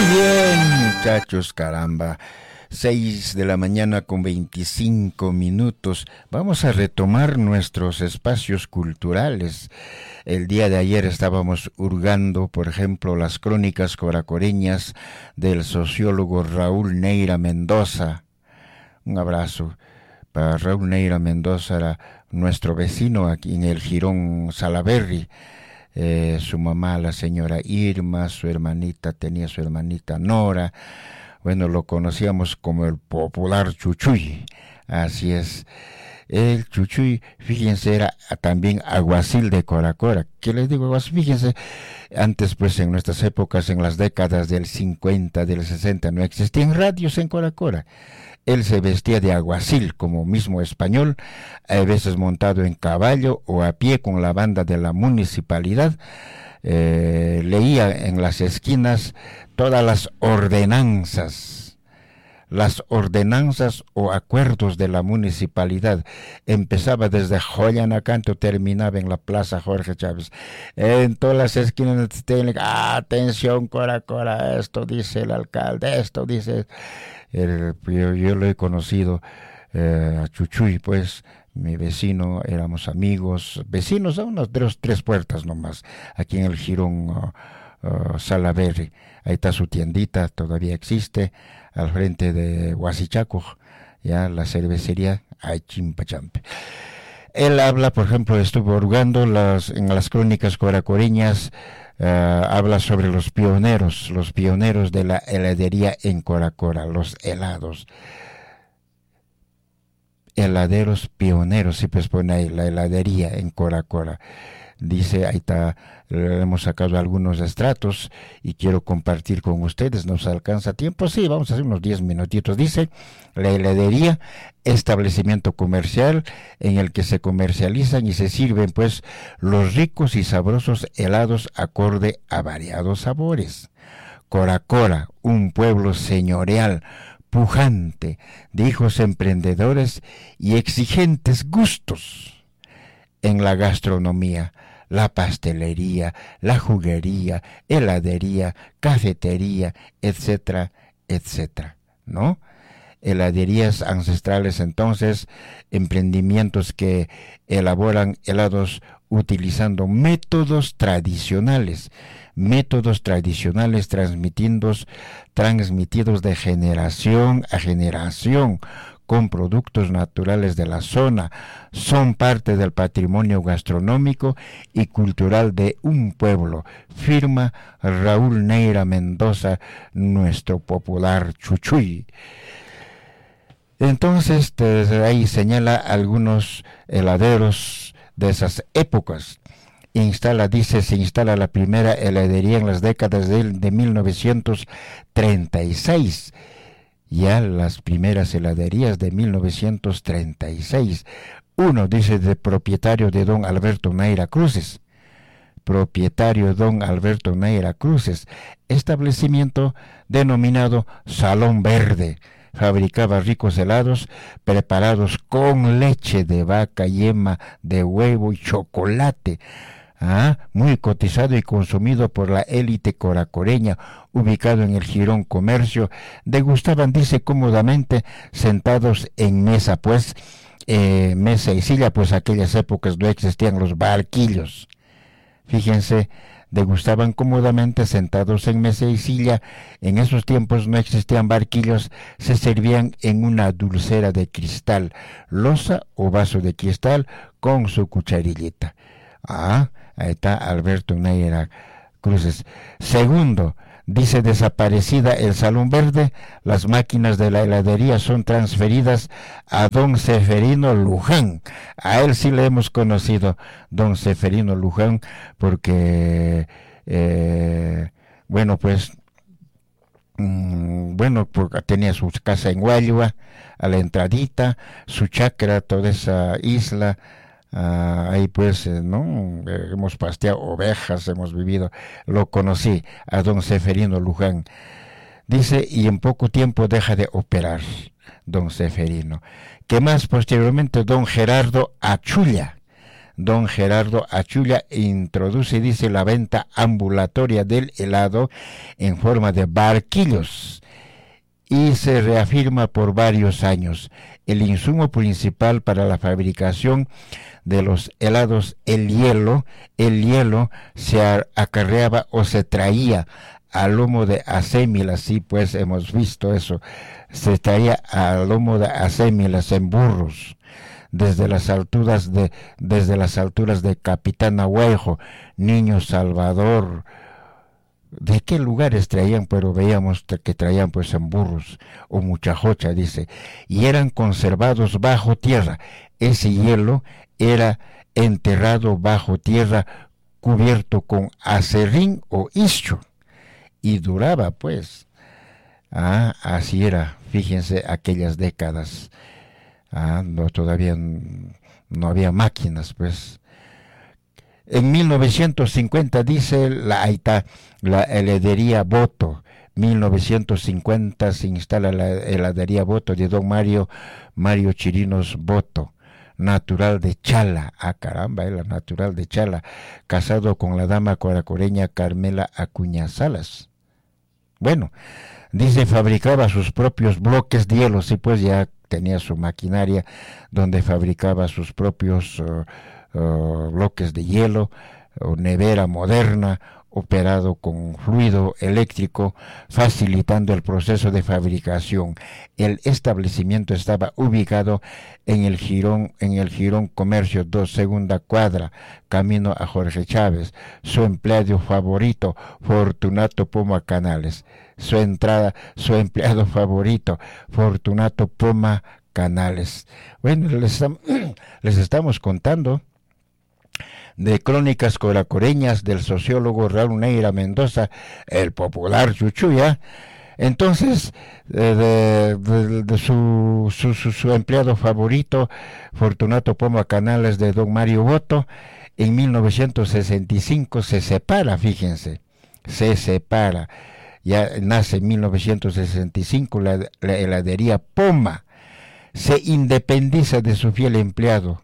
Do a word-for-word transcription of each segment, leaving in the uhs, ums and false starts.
Bien, muchachos, caramba. Seis de la mañana con veinticinco minutos. Vamos a retomar nuestros espacios culturales. El día de ayer estábamos hurgando, por ejemplo, las crónicas coracoreñas del sociólogo Raúl Neira Mendoza. Un abrazo para Raúl Neira Mendoza, era nuestro vecino aquí en el Jirón Salaberry. Eh, su mamá, la señora Irma, su hermanita, tenía su hermanita Nora. Bueno, lo conocíamos como el popular Chuchuy. Así es. El Chuchuy, fíjense, era también alguacil de Coracora. ¿Qué les digo? Fíjense, antes pues en nuestras épocas, en las décadas del cincuenta, del sesenta, no existían radios en Coracora. Él se vestía de alguacil, como mismo español, a veces montado en caballo o a pie con la banda de la municipalidad. Eh, leía en las esquinas todas las ordenanzas, las ordenanzas o acuerdos de la municipalidad. Empezaba desde Joyanacanto, terminaba en la Plaza Jorge Chávez. En todas las esquinas, atención, Cora, Cora, esto dice el alcalde, esto dice... El, yo, yo lo he conocido eh, a Chuchuy, pues, mi vecino, éramos amigos, vecinos a unas tres, tres puertas nomás, aquí en el Jirón uh, uh, Salaberry. Ahí está su tiendita, todavía existe, al frente de Huasichaco, ya la cervecería, ay chimpachampe. Él habla, por ejemplo, estuvo hurgando las, en las crónicas coracoreñas. Uh, habla sobre los pioneros, los pioneros de la heladería en Coracora, los helados. Heladeros pioneros, si pues pone ahí, la heladería en Coracora. Dice, ahí está, hemos sacado algunos estratos y quiero compartir con ustedes. ¿Nos alcanza tiempo? Sí, vamos a hacer unos diez minutitos. Dice, la heladería, establecimiento comercial en el que se comercializan y se sirven pues los ricos y sabrosos helados acorde a variados sabores. Coracora, un pueblo señorial, pujante, de hijos emprendedores y exigentes gustos en la gastronomía, la pastelería, la juguería, heladería, cafetería, etcétera, etcétera, ¿no? Heladerías ancestrales, entonces, emprendimientos que elaboran helados utilizando métodos tradicionales, métodos tradicionales transmitidos, transmitidos de generación a generación, con productos naturales de la zona, son parte del patrimonio gastronómico y cultural de un pueblo, firma Raúl Neira Mendoza, nuestro popular Chuchuy. Entonces, desde ahí señala algunos heladeros de esas épocas. Instala, dice, se instala la primera heladería en las décadas de, de mil novecientos treinta y seis. Ya las primeras heladerías de mil novecientos treinta y seis. Uno, dice, de propietario de don Alberto Neira Cruces. Propietario don Alberto Neira Cruces. Establecimiento denominado Salón Verde. Fabricaba ricos helados preparados con leche de vaca, yema de huevo y chocolate. Ah, muy cotizado y consumido por la élite coracoreña, ubicado en el Jirón Comercio. Degustaban, dice, cómodamente, sentados en mesa, pues, eh, mesa y silla, pues aquellas épocas no existían los barquillos. Fíjense, degustaban cómodamente sentados en mesa y silla. En esos tiempos no existían barquillos, se servían en una dulcera de cristal, loza o vaso de cristal con su cucharillita. Ah, ahí está Alberto Neira Cruces. Segundo, dice, desaparecida el Salón Verde, las máquinas de la heladería son transferidas a don Seferino Luján. A él sí le hemos conocido, don Seferino Luján, porque, eh, bueno, pues, mmm, bueno, porque tenía su casa en Guayua, a la entradita, su chacra, toda esa isla. Uh, ahí pues, eh, ¿no? Eh, hemos pasteado ovejas, hemos vivido, lo conocí a don Seferino Luján. Dice, y en poco tiempo deja de operar don Seferino. ¿Qué más? Posteriormente don Gerardo Achulla. don Gerardo Achulla introduce, dice, la venta ambulatoria del helado en forma de barquillos y se reafirma por varios años. El insumo principal para la fabricación de los helados, el hielo, el hielo se acarreaba o se traía a lomo de acémilas, sí, pues hemos visto eso, se traía a lomo de acémilas en burros, desde las alturas de, desde las alturas de Capitán Ahuejo, Niño Salvador, ¿de qué lugares traían? Pero veíamos que traían pues en burros o muchachocha, dice, y eran conservados bajo tierra. Ese hielo era enterrado bajo tierra, cubierto con acerrín o ischo, y duraba pues. Ah, así era, fíjense, aquellas décadas. Ah, no, todavía no había máquinas, pues. En mil novecientos cincuenta, dice, la, ahí está, la heladería Boto. mil novecientos cincuenta se instala la heladería Boto de don Mario, Mario Chirinos Boto, natural de Chala. Ah, caramba, era natural de Chala, casado con la dama coracoreña Carmela Acuña Salas. Bueno, dice, fabricaba sus propios bloques de hielo, sí, pues ya tenía su maquinaria donde fabricaba sus propios uh, uh, bloques de hielo, uh, nevera moderna, operado con fluido eléctrico, facilitando el proceso de fabricación. El establecimiento estaba ubicado en el Girón, en el Girón Comercio dos, segunda cuadra, camino a Jorge Chávez. Su empleado favorito, Fortunato Poma Canales. Su entrada, su empleado favorito, Fortunato Poma Canales. Bueno, les, les estamos contando de crónicas coracoreñas del sociólogo Raúl Neira Mendoza, el popular Chuchuya. Entonces, de, de, de su, su, su, su empleado favorito, Fortunato Poma Canales, de don Mario Boto, en mil novecientos sesenta y cinco se separa, fíjense, se separa. Ya nace en mil novecientos sesenta y cinco la, la heladería Poma, se independiza de su fiel empleado.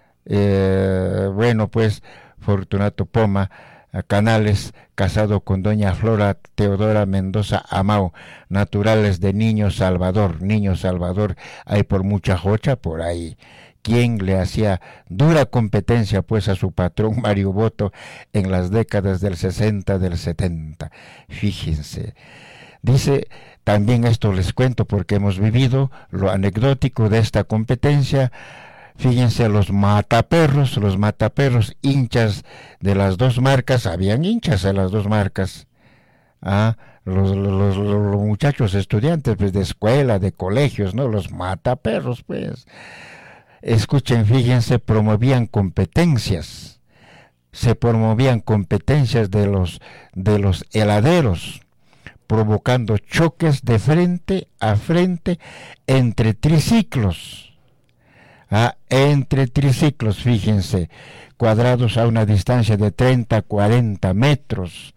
Eh, bueno, pues Fortunato Poma Canales, casado con doña Flora Teodora Mendoza Amao, naturales de Niño Salvador. Niño Salvador hay por mucha jocha por ahí, quien le hacía dura competencia pues a su patrón Mario Boto en las décadas del sesenta, del setenta. Fíjense, dice, también esto les cuento porque hemos vivido lo anecdótico de esta competencia. Fíjense, los mataperros, los mataperros, hinchas de las dos marcas, habían hinchas de las dos marcas. Ah, los, los, los muchachos estudiantes pues, de escuela, de colegios, ¿no? Los mataperros, pues. Escuchen, fíjense, promovían competencias. Se promovían competencias de los, de los heladeros, provocando choques de frente a frente entre triciclos. Ah, entre triciclos, fíjense, cuadrados a una distancia de treinta a cuarenta metros,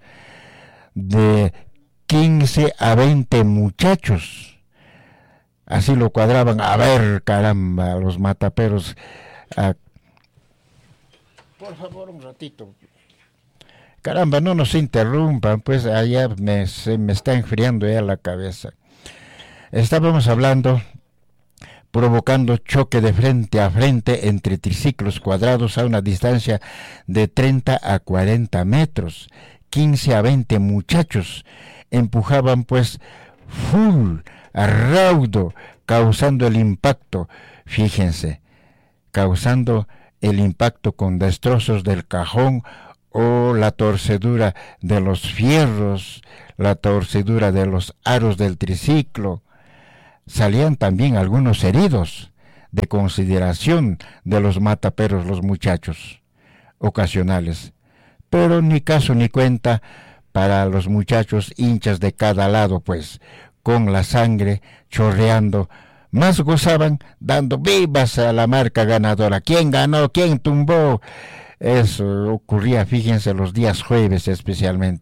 de quince a veinte muchachos. Así lo cuadraban. A ver, caramba, los mataperos. Ah, por favor, un ratito. Caramba, no nos interrumpan, pues allá me, se me está enfriando ya la cabeza. Estábamos hablando, provocando choque de frente a frente entre triciclos cuadrados a una distancia de treinta a cuarenta metros. quince a veinte muchachos empujaban pues full, a raudo, causando el impacto, fíjense, causando el impacto con destrozos del cajón o la torcedura de los fierros, la torcedura de los aros del triciclo. Salían también algunos heridos de consideración de los mataperos, los muchachos ocasionales, pero ni caso ni cuenta para los muchachos hinchas de cada lado, pues con la sangre chorreando, más gozaban dando vivas a la marca ganadora. ¿Quién ganó? ¿Quién tumbó? Eso ocurría, fíjense, los días jueves especialmente.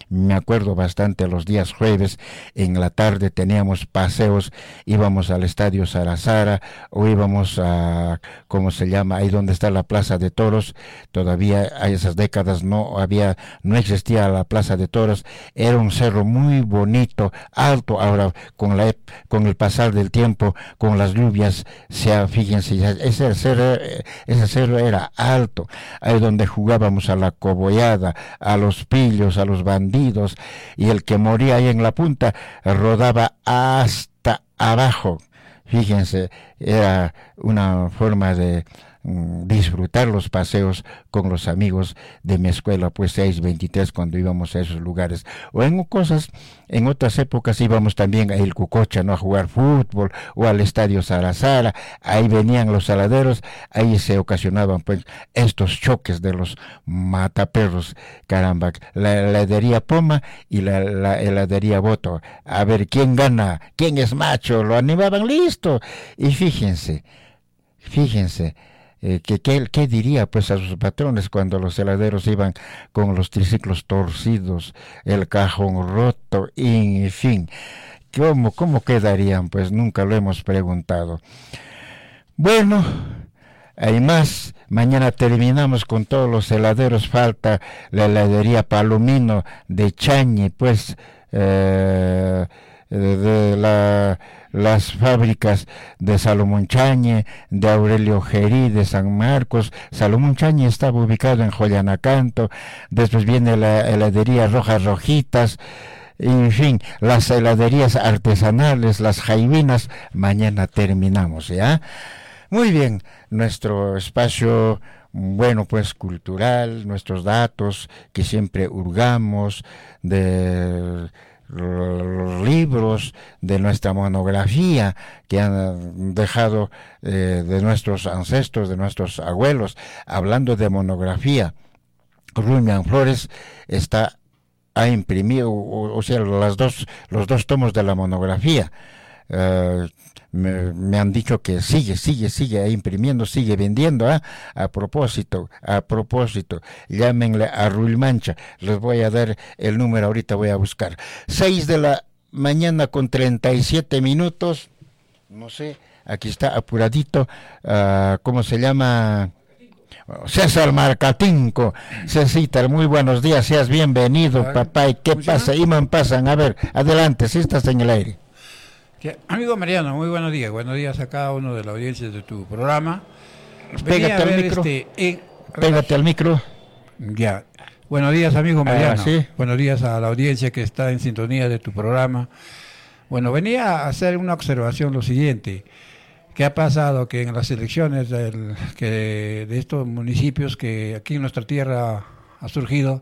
Me acuerdo bastante los días jueves, en la tarde teníamos paseos, íbamos al Estadio Sarazara o íbamos a, ¿cómo se llama? Ahí donde está la Plaza de Toros. Todavía a esas décadas no había, no existía la Plaza de Toros. Era un cerro muy bonito, alto. Ahora con la con el pasar del tiempo, con las lluvias, se, fíjense, ese cerro, ese cerro era alto. Ahí donde jugábamos a la cobollada, a los pillos, a los bandidos, y el que moría ahí en la punta rodaba hasta abajo. Fíjense, era una forma de mm, disfrutar los paseos con los amigos de mi escuela, pues seis veintitrés, cuando íbamos a esos lugares. O en cosas, en otras épocas íbamos también a El Cucocha, ¿no?, a jugar fútbol, o al Estadio Sarazara. Ahí venían los saladeros, ahí se ocasionaban pues estos choques de los mataperros, caramba, la heladería Poma y la, la heladería Boto, a ver quién gana, quién es macho, lo animaban, listo. Y fíjense, fíjense, eh, que, que, ¿qué diría pues a sus patrones cuando los heladeros iban con los triciclos torcidos, el cajón roto, y, en fin, ¿cómo, cómo quedarían? Pues nunca lo hemos preguntado. Bueno, hay más. Mañana terminamos con todos los heladeros. Falta la heladería Palomino de Chañi, pues, eh, de, de la... las fábricas de Salomón Chañe, de Aurelio Gerí, de San Marcos. Salomón Chañe estaba ubicado en Joyanacanto. Después viene la heladería Rojas Rojitas, en fin, las heladerías artesanales, las jaivinas. Mañana terminamos, ¿ya? Muy bien, nuestro espacio, bueno, pues cultural, nuestros datos que siempre hurgamos de los libros de nuestra monografía que han dejado eh, de nuestros ancestros, de nuestros abuelos. Hablando de monografía, Rumian Flores está ha imprimido, o, o sea, las dos los dos tomos de la monografía. Uh, me, me han dicho que sigue, sigue, sigue imprimiendo, sigue vendiendo. ¿eh? A propósito, a propósito, llámenle a Ruil Mancha. Les voy a dar el número, ahorita voy a buscar. Seis de la mañana con treinta y siete minutos. No sé, aquí está apuradito. Uh, ¿Cómo se llama? César Marcatinco. Cecita, muy buenos días, seas bienvenido, papá. ¿Y qué pasa? Iman pasan, a ver, adelante, si estás en el aire. Amigo Mariano, muy buenos días. Buenos días a cada uno de la audiencia de tu programa. Pégate al micro. Este, en... Pégate al micro. Ya. Buenos días, amigo Mariano. Ah, ¿sí? Buenos días a la audiencia que está en sintonía de tu programa. Bueno, venía a hacer una observación lo siguiente. ¿Qué ha pasado? Que en las elecciones del, que de estos municipios que aquí en nuestra tierra ha surgido,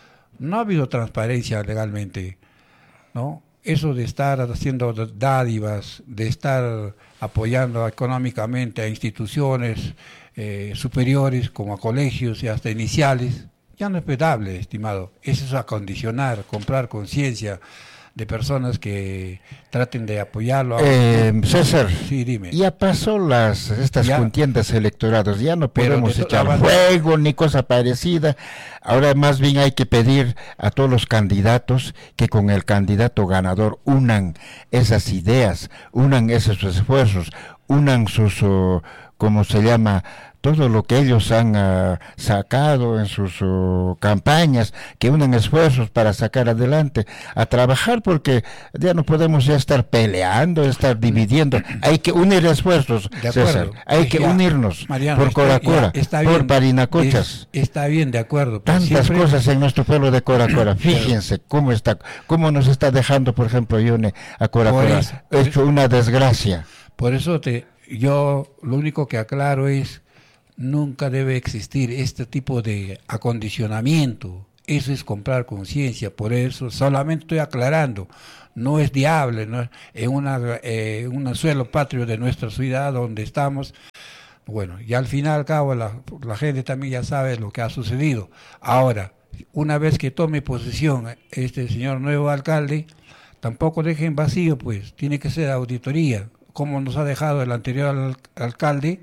no ha habido transparencia legalmente, ¿no? Eso de estar haciendo dádivas, de estar apoyando económicamente a instituciones eh, superiores como a colegios y hasta iniciales, ya no es pedable, estimado. Eso es acondicionar, comprar conciencia de personas que traten de apoyarlo. Eh, César, sí, dime. Ya pasó las estas ya, contiendas electorales, ya no podemos echar la fuego ni cosa parecida. Ahora más bien hay que pedir a todos los candidatos que con el candidato ganador unan esas ideas, unan esos esfuerzos, unan sus, uh, ¿cómo se llama?, todo lo que ellos han uh, sacado en sus uh, campañas, que unan esfuerzos para sacar adelante, a trabajar, porque ya no podemos ya estar peleando, estar dividiendo. Hay que unir esfuerzos, César. Hay que ya, unirnos, Mariano, por Coracora, por Parinacochas. Es, está bien, de acuerdo. Tantas siempre... cosas en nuestro pueblo de Coracora. Fíjense cómo está, cómo nos está dejando, por ejemplo, Ione a Coracora. Eso, hecho eso, una desgracia. Por eso te, yo lo único que aclaro es: nunca debe existir este tipo de acondicionamiento. Eso es comprar conciencia. Por eso solamente estoy aclarando. No es viable, ¿no? En una, eh, un suelo patrio de nuestra ciudad donde estamos. Bueno, y al final al cabo la, la gente también ya sabe lo que ha sucedido. Ahora, una vez que tome posesión este señor nuevo alcalde, tampoco dejen vacío, pues tiene que ser auditoría, como nos ha dejado el anterior al, alcalde.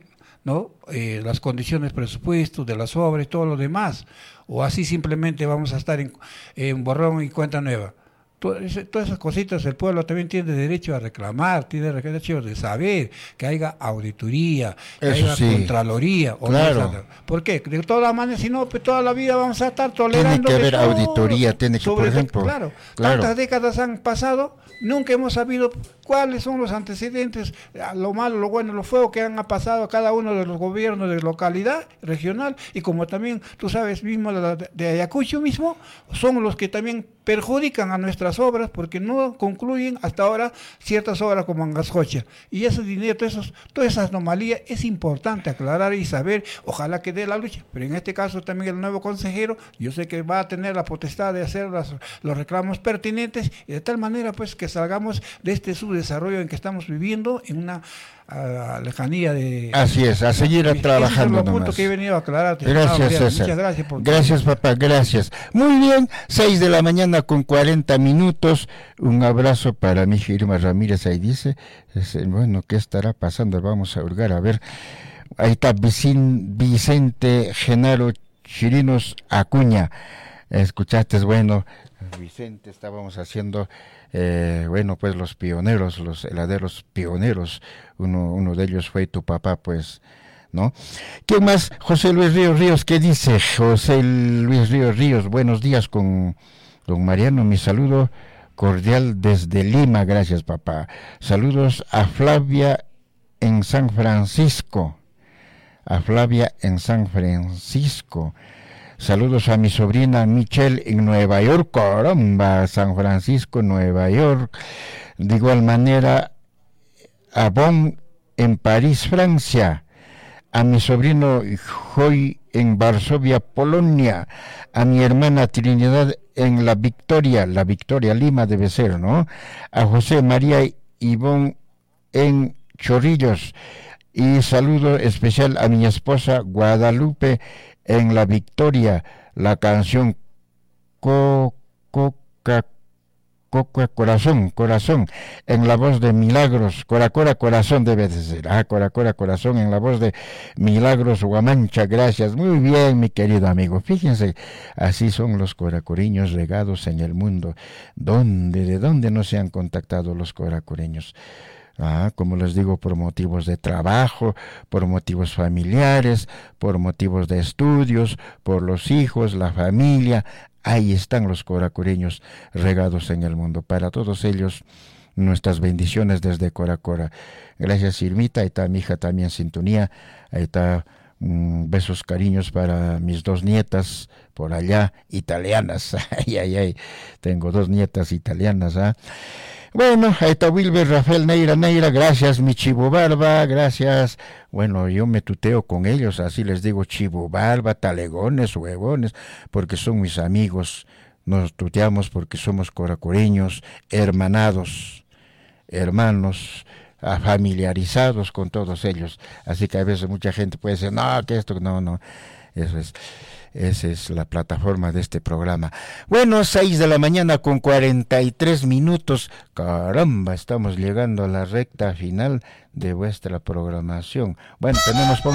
¿no? Eh, las condiciones presupuestos de las obras y todo lo demás, o así simplemente vamos a estar en, en borrón y cuenta nueva. Todas esas cositas el pueblo también tiene derecho a reclamar, tiene derecho de saber que haya auditoría, que Eso haya sí. contraloría. O Claro. no, ¿por qué? De todas maneras, si no, pues toda la vida vamos a estar tolerando. Tiene que de haber todo. auditoría, tiene que, Sobre por ejemplo, claro, claro. tantas décadas han pasado, nunca hemos sabido cuáles son los antecedentes, lo malo, lo bueno, lo feo que han pasado a cada uno de los gobiernos de localidad, regional, y como también, tú sabes mismo, de, de, de Ayacucho mismo, son los que también perjudican a nuestras obras porque no concluyen hasta ahora ciertas obras como Angascocha. Y ese dinero, todas esas, todas esas anomalías, es importante aclarar y saber, ojalá que dé la lucha. Pero en este caso también el nuevo consejero, yo sé que va a tener la potestad de hacer las, los reclamos pertinentes, y de tal manera pues que salgamos de este subdesarrollo en que estamos viviendo, en una a lejanía de... Así es, a seguir a trabajando nomás. Punto que he venido a aclarar. Gracias, César. Muchas gracias. Por gracias, papá, gracias. Muy bien, seis de la mañana con cuarenta minutos. Un abrazo para mi Irma Ramírez, ahí dice. Es, bueno, ¿qué estará pasando? Vamos a hurgar, a ver. Ahí está Vicin, Vicente Genaro Chirinos Acuña. Escuchaste, bueno, Vicente, estábamos haciendo... Eh, bueno, pues los pioneros, los heladeros pioneros, uno, uno de ellos fue tu papá, pues, ¿no? ¿Quién más? José Luis Ríos Ríos, ¿qué dice? José Luis Ríos Ríos, buenos días con don Mariano, mi saludo cordial desde Lima, gracias papá. Saludos a Flavia en San Francisco, a Flavia en San Francisco. Saludos a mi sobrina Michelle en Nueva York, caramba, San Francisco, Nueva York. De igual manera, a Bonn en París, Francia. A mi sobrino Joy en Varsovia, Polonia. A mi hermana Trinidad en La Victoria, La Victoria, Lima debe ser, ¿no? A José María Ivón en Chorrillos. Y saludo especial a mi esposa Guadalupe en La Victoria, la canción Coca Coca Corazón, Corazón, en la voz de Milagros, Cora Cora Corazón debe de ser, ah, Cora Cora Corazón, en la voz de Milagros Guamancha, gracias, muy bien mi querido amigo, fíjense, así son los coracoreños regados en el mundo, ¿dónde, de dónde no se han contactado los coracoreños? Ah, como les digo, por motivos de trabajo, por motivos familiares, por motivos de estudios, por los hijos, la familia, ahí están los coracoreños regados en el mundo. Para todos ellos, nuestras bendiciones desde Cora Cora. Gracias, Irmita, ahí está mi hija también en sintonía, ahí está, um, besos, cariños para mis dos nietas por allá, italianas, ay, ay, ay, tengo dos nietas italianas, ¿ah? Bueno, ahí está Wilber, Rafael, Neira, Neira, gracias mi Chivo Barba, gracias. Bueno, yo me tuteo con ellos, así les digo Chivo Barba, talegones, huevones, porque son mis amigos. Nos tuteamos porque somos coracoreños, hermanados, hermanos, familiarizados con todos ellos. Así que a veces mucha gente puede decir, no, que esto, no, no, eso es... Esa es la plataforma de este programa. Bueno, seis de la mañana con cuarenta y tres minutos. Caramba, estamos llegando a la recta final de vuestra programación. Bueno, tenemos...